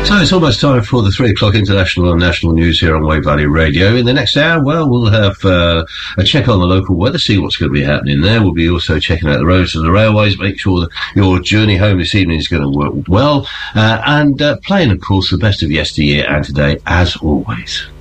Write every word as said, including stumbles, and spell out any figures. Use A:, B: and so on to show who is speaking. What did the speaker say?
A: So it's almost time for the three o'clock international and national news here on Wave Valley Radio. In the next hour, well, we'll have uh, a check on the local weather, see what's going to be happening there. We'll be also checking out the roads and the railways, make sure that your journey home this evening is going to work well, uh, and uh, playing, of course, the best of yesteryear and today, as always.